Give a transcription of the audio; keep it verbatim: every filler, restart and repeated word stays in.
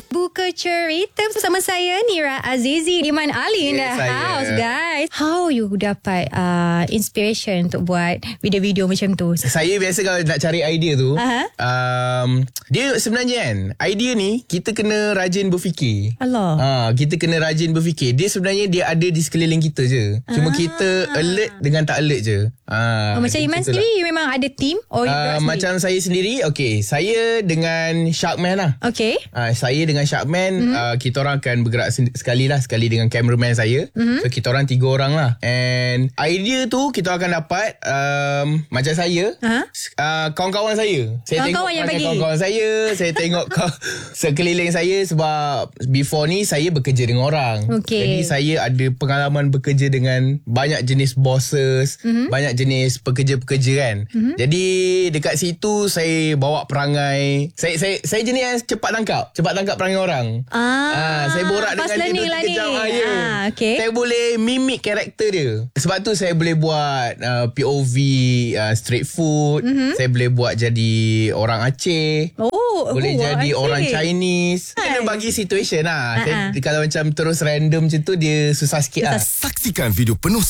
Buka cerita bersama saya Nira Azizi, Iman Ali in the Yeah, saya. house, guys. How you dapat uh, inspiration untuk buat video-video macam tu? Saya biasa kalau nak cari idea tu, Aha. um, dia sebenarnya kan, idea ni kita kena rajin berfikir. Allah. Ha, kita kena rajin berfikir. Dia sebenarnya dia ada di sekeliling kita je. Cuma Ah. kita alert dengan tak alert je. Ha, Oh, macam Iman sendiri, you memang ada team? Or you Uh, gerak sendiri? macam saya sendiri, okay, saya dengan Sharkman lah. Okay. Uh, saya dengan Sharkman, mm-hmm. uh, kita orang akan bergerak sen- sekali lah, sekali dengan cameraman saya. Mm-hmm. So kita orang tiga orang lah. And idea tu kita akan dapat um, macam saya, Ha? uh, kawan-kawan saya. Saya tengok Kawan-kawan yang perangai bagi. kawan-kawan saya, saya tengok ka- sekeliling saya sebab before ni saya bekerja dengan orang. Okay. Jadi saya ada pengalaman bekerja dengan banyak jenis bosses, mm-hmm. banyak jenis pekerja-pekerja kan. Mm-hmm. Jadi dekat situ saya bawa perangai. Saya saya saya jenis yang cepat tangkap, cepat tangkap perangai orang. Ah, Ah, saya borak fast dengan dia learning dua lah tiga ni. jam. Ah, ya. Ah, okay. Saya boleh mimik karakter dia. Sebab tu saya boleh buat uh, P O V uh, street food. Mm-hmm. Saya boleh buat jadi orang Aceh. Oh, Boleh oh, jadi Aceh. orang Chinese. Hai. Kena bagi situation lah. Ah, Saya, ah. kalau macam terus random macam tu, dia susah sikit lah. Susah. Saksikan video penuh